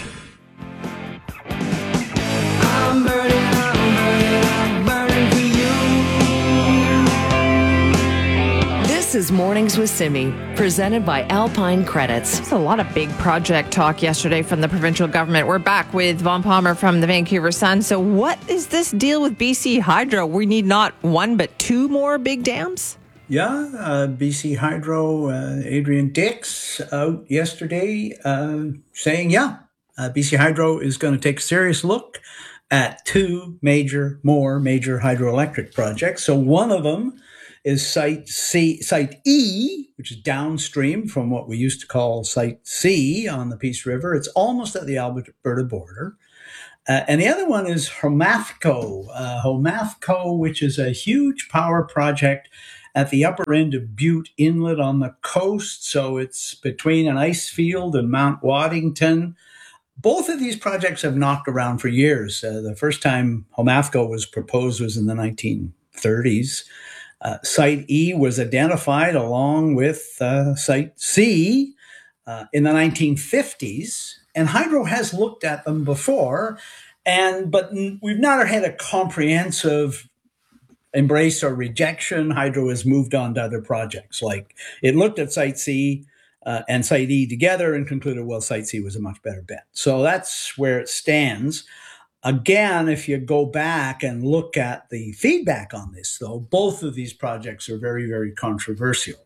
I'm burning for you. This This is Mornings with Simi, presented by Alpine Credits. There's a lot of big project talk yesterday from the provincial government. We're back with Vaughn Palmer from the Vancouver Sun. So what is this deal with BC Hydro? We need not one, but two more big dams? Yeah, BC Hydro, Adrian Dix out yesterday saying, BC Hydro is going to take a serious look at two more major hydroelectric projects. So one of them is Site E, which is downstream from what we used to call Site C on the Peace River. It's almost at the Alberta border. And the other one is Homathco, which is a huge power project at the upper end of Butte Inlet on the coast. So it's between an ice field and Mount Waddington. Both of these projects have knocked around for years. The first time Homathco was proposed was in the 1930s. Site E was identified along with Site C in the 1950s, and Hydro has looked at them before, but we've not had a comprehensive embrace or rejection. Hydro has moved on to other projects. Like it looked at Site C and Site E together and concluded, well, Site C was a much better bet. So that's where it stands. Again, if you go back and look at the feedback on this, though, both of these projects are very, very controversial.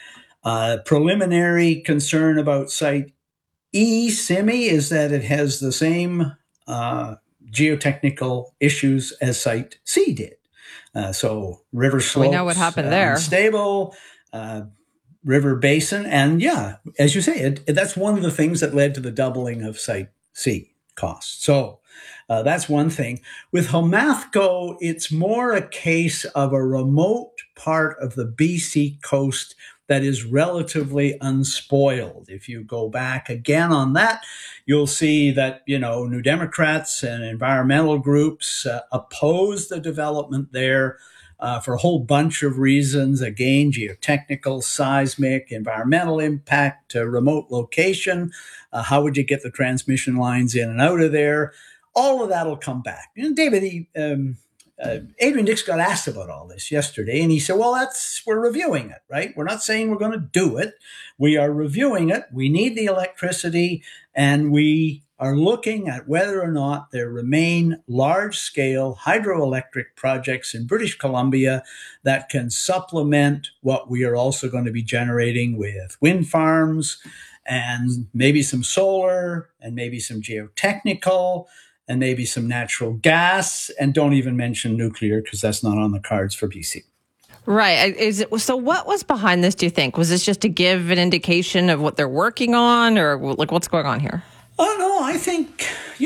Preliminary concern about Site E, Simi, is that it has the same geotechnical issues as Site C did. So river slopes, we know what happened there. Unstable, river basin. And as you say, that's one of the things that led to the doubling of Site C costs. So that's one thing. With Homathco, it's more a case of a remote part of the BC coast that is relatively unspoiled. If you go back again on that, you'll see that, New Democrats and environmental groups oppose the development there for a whole bunch of reasons. Again, geotechnical, seismic, environmental impact, remote location. How would you get the transmission lines in and out of there? All of that will come back. And David, Adrian Dix got asked about all this yesterday, and he said, well, we're reviewing it, right? We're not saying we're going to do it. We are reviewing it. We need the electricity, and we are looking at whether or not there remain large-scale hydroelectric projects in British Columbia that can supplement what we are also going to be generating with wind farms and maybe some solar and maybe some geotechnical and maybe some natural gas, and don't even mention nuclear because that's not on the cards for BC. Right. So what was behind this, do you think? Was this just to give an indication of what they're working on, or what's going on here? Oh, no, I think,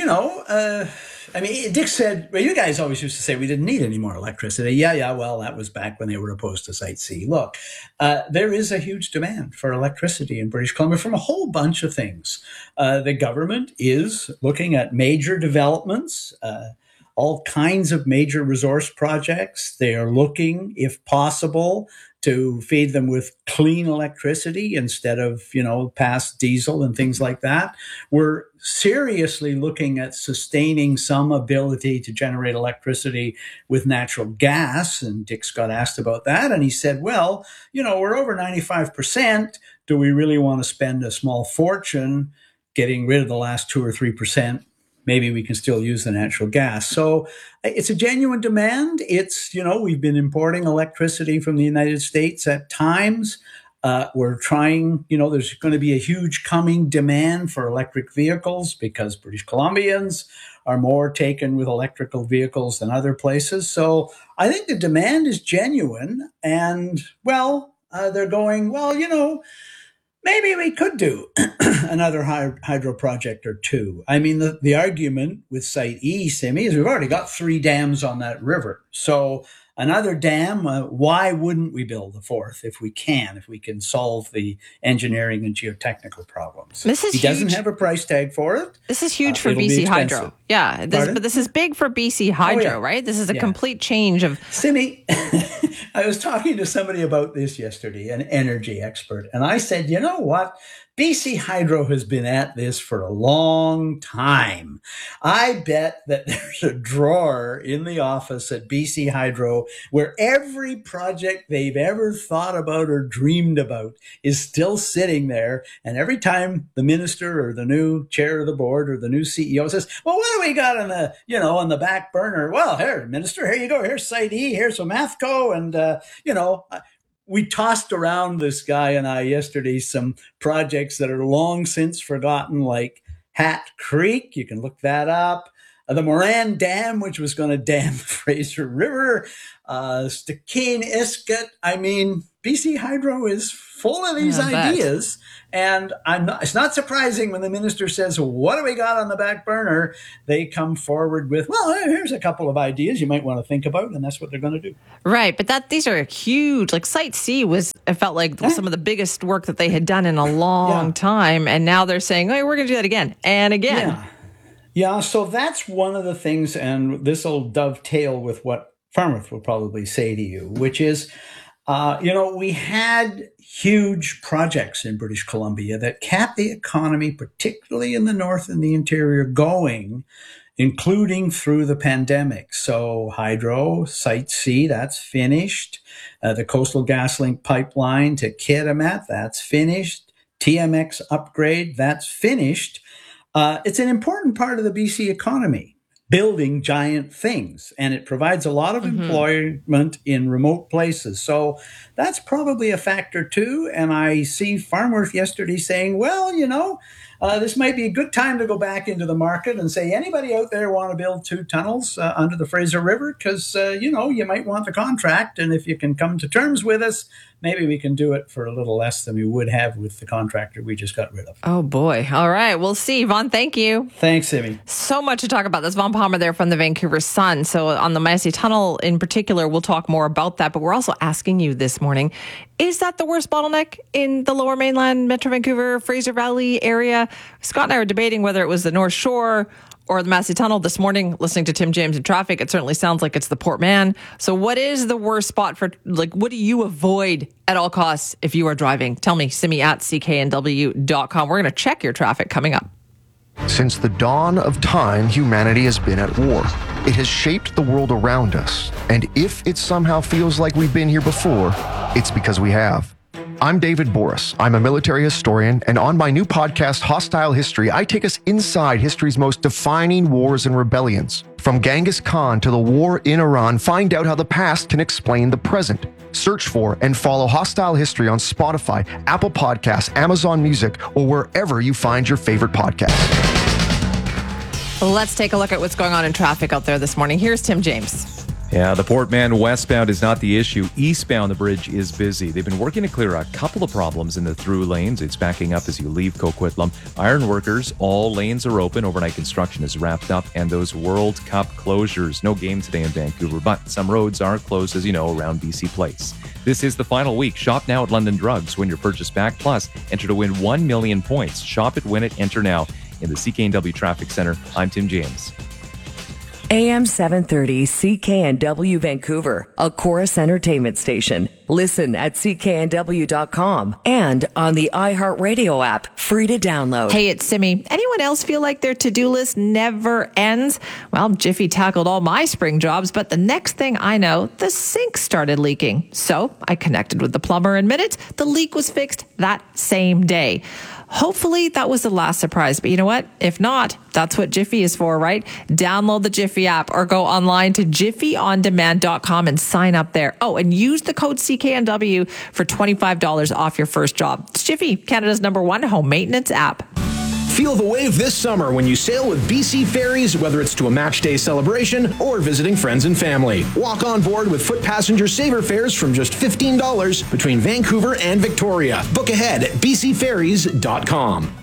Dick said, well, you guys always used to say we didn't need any more electricity. Yeah, well, that was back when they were opposed to Site C. Look, there is a huge demand for electricity in British Columbia from a whole bunch of things. The government is looking at major developments, all kinds of major resource projects. They are looking, if possible, to feed them with clean electricity instead of, past diesel and things like that. We're seriously looking at sustaining some ability to generate electricity with natural gas. And Dick's got asked about that. And he said, well, we're over 95%. Do we really want to spend a small fortune getting rid of the last 2 or 3%? Maybe we can still use the natural gas. So it's a genuine demand. It's, we've been importing electricity from the United States at times. We're trying, there's going to be a huge coming demand for electric vehicles because British Columbians are more taken with electrical vehicles than other places. So I think the demand is genuine. And, they're going, maybe we could do another hydro project or two. I mean, the argument with Site E, Simi, is we've already got 3 dams on that river. So another dam, why wouldn't we build a fourth if we can solve the engineering and geotechnical problems? He doesn't have a price tag for it. This is huge for BC Hydro. Yeah, but this is big for BC Hydro, right? This is a complete change of... Simi, I was talking to somebody about this yesterday, an energy expert, and I said, you know what? BC Hydro has been at this for a long time. I bet that there's a drawer in the office at BC Hydro where every project they've ever thought about or dreamed about is still sitting there. And every time the minister or the new chair of the board or the new CEO says, well, what do we got on the, on the back burner? Well, here, minister, here you go. Here's Site E, here's Mathco. And, we tossed around, this guy and I yesterday, some projects that are long since forgotten, like Hat Creek. You can look that up. The Moran Dam, which was going to dam the Fraser River. Stikane Isket. I mean, BC Hydro is full of these ideas. And it's not surprising when the minister says, what do we got on the back burner? They come forward with, well, here's a couple of ideas you might want to think about. And that's what they're going to do. Right. But these are huge. Like Site C it felt like some of the biggest work that they had done in a long time. And now they're saying, hey, we're going to do that again and again. Yeah. So that's one of the things. And this will dovetail with what Farnworth will probably say to you, which is, we had huge projects in British Columbia that kept the economy, particularly in the north and the interior, going, including through the pandemic. So Hydro, Site C, that's finished. The Coastal GasLink pipeline to Kitimat, that's finished. TMX upgrade, that's finished. It's an important part of the BC economy, building giant things, and it provides a lot of employment in remote places. So that's probably a factor too. And I see Farnworth yesterday saying, well, this might be a good time to go back into the market and say, anybody out there want to build 2 tunnels under the Fraser River? Because, you might want the contract. And if you can come to terms with us, maybe we can do it for a little less than we would have with the contractor we just got rid of. Oh, boy. All right. We'll see. Vaughn, thank you. Thanks, Simi. So much to talk about. That's Vaughn Palmer there from the Vancouver Sun. So on the Massey Tunnel in particular, we'll talk more about that. But we're also asking you this morning, is that the worst bottleneck in the Lower Mainland, Metro Vancouver, Fraser Valley area? Scott and I were debating whether it was the North Shore or the Massey Tunnel this morning. Listening to Tim James in traffic, it certainly sounds like it's the Port Mann. So what is the worst spot for, what do you avoid at all costs if you are driving? Tell me, Simi at cknw.com. We're going to check your traffic coming up. Since the dawn of time, humanity has been at war. It has shaped the world around us. And if it somehow feels like we've been here before, it's because we have. I'm David Boris. I'm a military historian, and on my new podcast, Hostile History, I take us inside history's most defining wars and rebellions. From Genghis Khan to the war in Iran, find out how the past can explain the present. Search for and follow Hostile History on Spotify, Apple Podcasts, Amazon Music, or wherever you find your favorite podcasts. Let's take a look at what's going on in traffic out there this morning. Here's Tim James. Yeah, the Port Mann westbound is not the issue. Eastbound, the bridge is busy. They've been working to clear a couple of problems in the through lanes. It's backing up as you leave Coquitlam. Ironworkers, all lanes are open. Overnight construction is wrapped up. And those World Cup closures. No game today in Vancouver, but some roads are closed, as you know, around BC Place. This is the final week. Shop now at London Drugs. Win your purchase back. Plus, enter to win 1 million points. Shop it, win it, enter now. In the CKNW Traffic Center, I'm Tim James. AM 730 CKNW Vancouver, a Chorus Entertainment station. Listen at cknw.com and on the iHeartRadio app, free to download. Hey, it's Simi. Anyone else feel like their to-do list never ends? Well, Jiffy tackled all my spring jobs, but the next thing I know, the sink started leaking. So I connected with the plumber in minutes. The leak was fixed that same day. Hopefully that was the last surprise, but you know what? If not, that's what Jiffy is for, right? Download the Jiffy app or go online to jiffyondemand.com and sign up there. Oh, and use the code CKNW for $25 off your first job. It's Jiffy, Canada's #1 home maintenance app. Feel the wave this summer when you sail with BC Ferries, whether it's to a match day celebration or visiting friends and family. Walk on board with foot passenger saver fares from just $15 between Vancouver and Victoria. Book ahead at bcferries.com.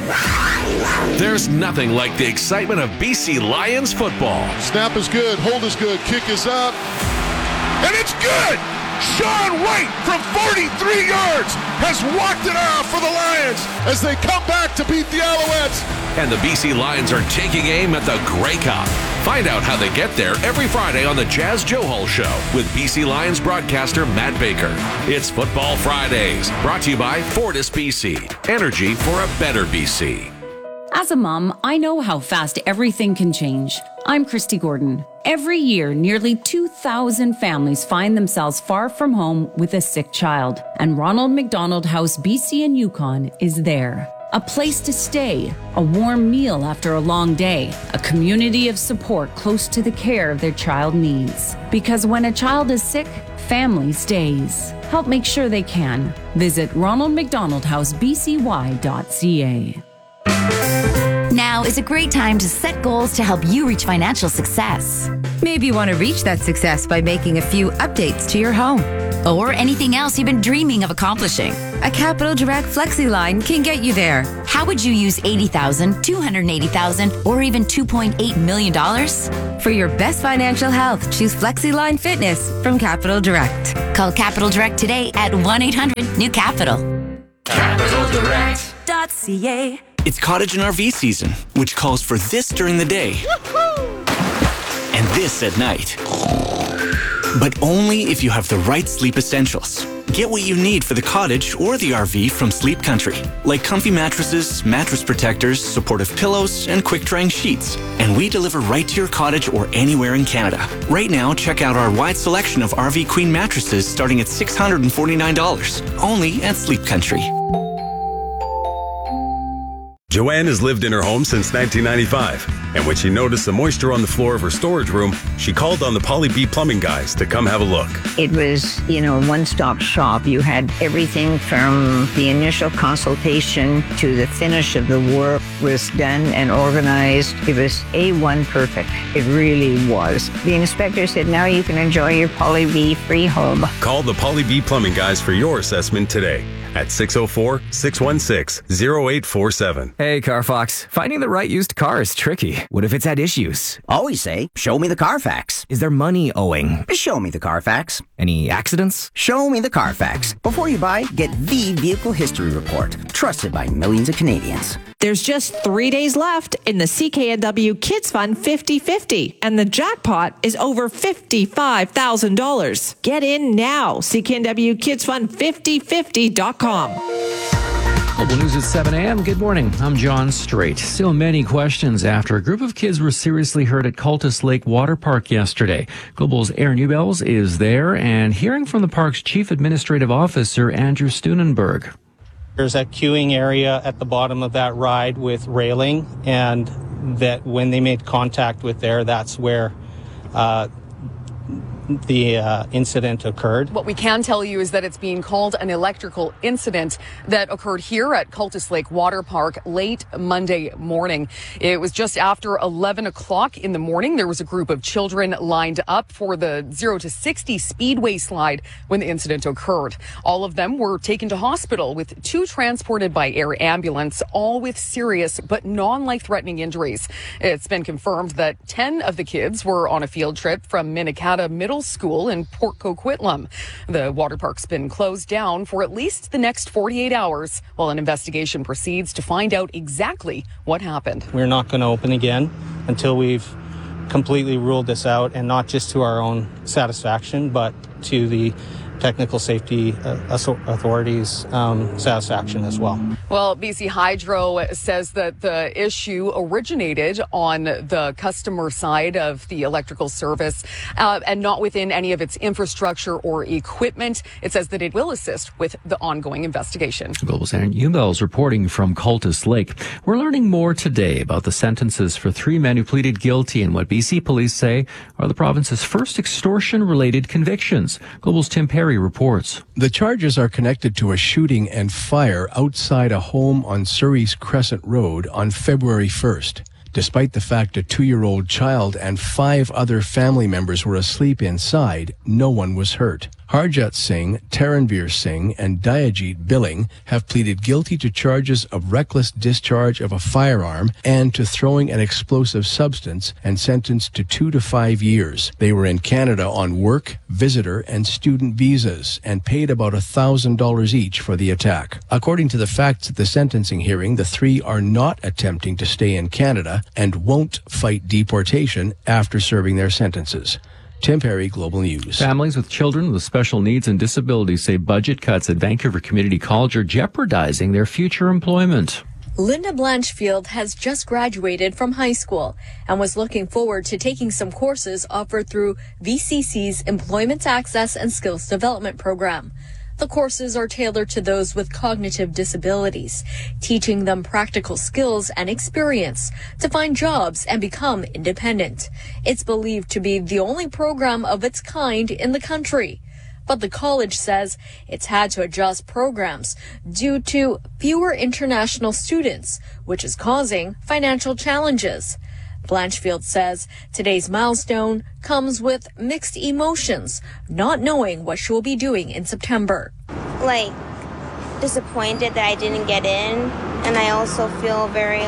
There's nothing like the excitement of BC Lions football. Snap is good, hold is good, kick is up, and it's good! Sean White from 43 yards has walked it off for the Lions as they come back to beat the Alouettes. And the BC Lions are taking aim at the Grey Cup. Find out how they get there every Friday on the Jazz Johal Show with BC Lions broadcaster Matt Baker. It's Football Fridays, brought to you by Fortis BC. Energy for a better BC. As a mom, I know how fast everything can change. I'm Christy Gordon. Every year, nearly 2,000 families find themselves far from home with a sick child, and Ronald McDonald House BC and Yukon is there. A place to stay, a warm meal after a long day, a community of support close to the care their child needs. Because when a child is sick, family stays. Help make sure they can. Visit ronaldmcdonaldhousebcy.ca. Now is a great time to set goals to help you reach financial success. Maybe you want to reach that success by making a few updates to your home or anything else you've been dreaming of accomplishing. A Capital Direct FlexiLine can get you there. How would you use $80,000, $280,000, or even $2.8 million? For your best financial health, choose FlexiLine Fitness from Capital Direct. Call Capital Direct today at 1-800-NEW-CAPITAL. CapitalDirect.ca. It's cottage and RV season, which calls for this during the day and this at night. But only if you have the right sleep essentials. Get what you need for the cottage or the RV from Sleep Country, like comfy mattresses, mattress protectors, supportive pillows, and quick-drying sheets. And we deliver right to your cottage or anywhere in Canada. Right now, check out our wide selection of RV Queen mattresses starting at $649, only at Sleep Country. Joanne has lived in her home since 1995, and when she noticed the moisture on the floor of her storage room, she called on the Polly B Plumbing guys to come have a look. It was, a one-stop shop. You had everything from the initial consultation to the finish of the work was done and organized. It was A1 perfect. It really was. The inspector said, now you can enjoy your Polly B free home. Call the Polly B Plumbing guys for your assessment today at 604-616-0847. Hey, Carfax. Finding the right used car is tricky. What if it's had issues? Always say, show me the Carfax. Is there money owing? Show me the Carfax. Any accidents? Show me the Carfax. Before you buy, get the Vehicle History Report, trusted by millions of Canadians. There's just 3 days left in the CKNW Kids Fund 50-50, and the jackpot is over $55,000. Get in now. CKNWKidsFund5050.com. Global News at 7 a.m. Good morning. I'm John Strait. Still many questions after a group of kids were seriously hurt at Cultus Lake Water Park yesterday. Global's Aaron Newbells is there and hearing from the park's Chief Administrative Officer, Andrew Steunenberg. There's a queuing area at the bottom of that ride with railing, and that when they made contact with there, that's where the incident occurred. What we can tell you is that it's being called an electrical incident that occurred here at Cultus Lake Water Park late Monday morning. It was just after 11 o'clock in the morning. There was a group of children lined up for the 0 to 60 speedway slide when the incident occurred. All of them were taken to hospital, with 2 transported by air ambulance, all with serious but non-life-threatening injuries. It's been confirmed that 10 of the kids were on a field trip from Minikata Middle School in Port Coquitlam. The water park's been closed down for at least the next 48 hours while an investigation proceeds to find out exactly what happened. We're not going to open again until we've completely ruled this out, and not just to our own satisfaction, but to the technical safety authorities' satisfaction as well. Well, BC Hydro says that the issue originated on the customer side of the electrical service and not within any of its infrastructure or equipment. It says that it will assist with the ongoing investigation. Global's Aaron Newbells reporting from Cultus Lake. We're learning more today about the sentences for 3 men who pleaded guilty in what BC police say are the province's first extortion-related convictions. Global's Tim Perry reports. The charges are connected to a shooting and fire outside a home on Surrey's Crescent Road on February 1st. Despite the fact a 2-year-old child and 5 other family members were asleep inside, no one was hurt. Harjat Singh, Taranveer Singh, and Dayajit Billing have pleaded guilty to charges of reckless discharge of a firearm and to throwing an explosive substance, and sentenced to 2 to 5 years. They were in Canada on work, visitor, and student visas and paid about $1,000 each for the attack. According to the facts at the sentencing hearing, the 3 are not attempting to stay in Canada and won't fight deportation after serving their sentences. Tim Perry, Global News. Families with children with special needs and disabilities say budget cuts at Vancouver Community College are jeopardizing their future employment. Linda Blanchfield has just graduated from high school and was looking forward to taking some courses offered through VCC's Employment Access and Skills Development Program. The courses are tailored to those with cognitive disabilities, teaching them practical skills and experience to find jobs and become independent. It's believed to be the only program of its kind in the country. But the college says it's had to adjust programs due to fewer international students, which is causing financial challenges. Blanchfield says today's milestone comes with mixed emotions, not knowing what she will be doing in September. Like, disappointed that I didn't get in, and I also feel very,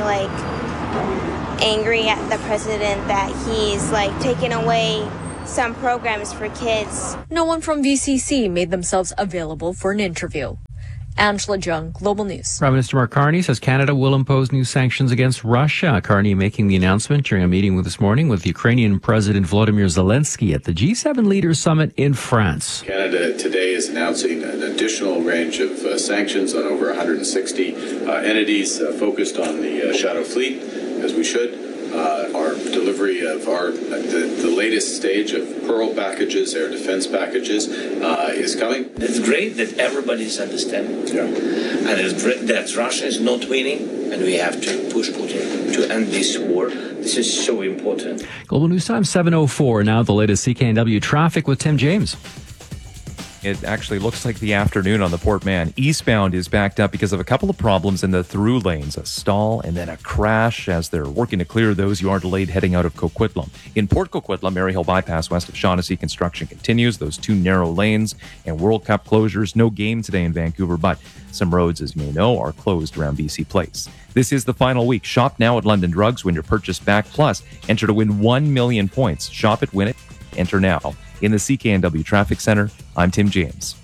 angry at the president that he's, taking away some programs for kids. No one from VCC made themselves available for an interview. Angela Jung, Global News. Prime Minister Mark Carney says Canada will impose new sanctions against Russia. Carney making the announcement during a meeting this morning with Ukrainian President Volodymyr Zelensky at the G7 Leaders Summit in France. Canada today is announcing an additional range of sanctions on over 160 entities focused on the Shadow Fleet, as we should. Our delivery of the latest stage of Pearl packages, air defense packages, is coming. It's great that everybody's understanding. Yeah. And it's great that Russia is not winning, and we have to push Putin to end this war. This is so important. Global News Time 7:04. Now the latest CKNW traffic with Tim James. It actually looks like the afternoon on the Port Mann. Eastbound is backed up because of a couple of problems in the through lanes, a stall and then a crash. As they're working to clear those, you are delayed heading out of Coquitlam. In Port Coquitlam, Maryhill Bypass west of Shaughnessy, construction continues. Those two narrow lanes and World Cup closures. No game today in Vancouver, but some roads, as you may know, are closed around BC Place. This is the final week. Shop now at London Drugs. Win your purchase back. Plus, enter to win 1 million points. Shop it, win it. Enter now. In the CKNW Traffic Center, I'm Tim James.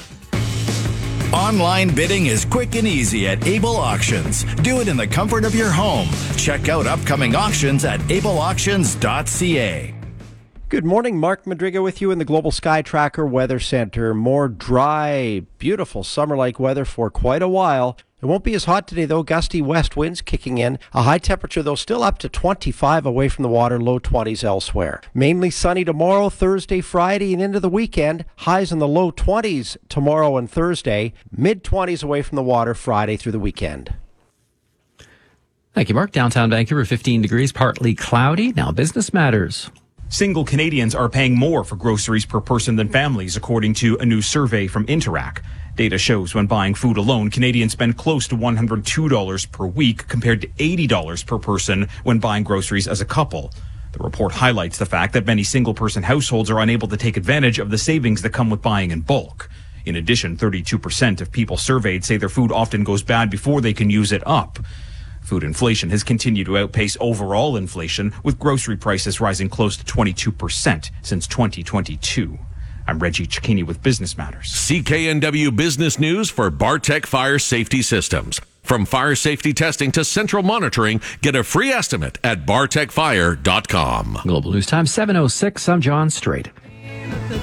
Online bidding is quick and easy at Able Auctions. Do it in the comfort of your home. Check out upcoming auctions at ableauctions.ca. Good morning, Mark Madriga with you in the Global Sky Tracker Weather Center. More dry, beautiful summer-like weather for quite a while. It won't be as hot today, though. Gusty west winds kicking in. A high temperature, though, still up to 25 away from the water, low 20s elsewhere. Mainly sunny tomorrow, Thursday, Friday, and into the weekend. Highs in the low 20s tomorrow and Thursday. Mid-20s away from the water Friday through the weekend. Thank you, Mark. Downtown Vancouver, 15 degrees, partly cloudy. Now business matters. Single Canadians are paying more for groceries per person than families, according to a new survey from Interac. Data shows when buying food alone, Canadians spend close to $102 per week compared to $80 per person when buying groceries as a couple. The report highlights the fact that many single-person households are unable to take advantage of the savings that come with buying in bulk. In addition, 32% of people surveyed say their food often goes bad before they can use it up. Food inflation has continued to outpace overall inflation, with grocery prices rising close to 22% since 2022. I'm Reggie Cicchini with Business Matters. CKNW Business News for Bartec Fire Safety Systems. From fire safety testing to central monitoring, get a free estimate at bartecfire.com. Global News Time 7:06. I'm John Strait.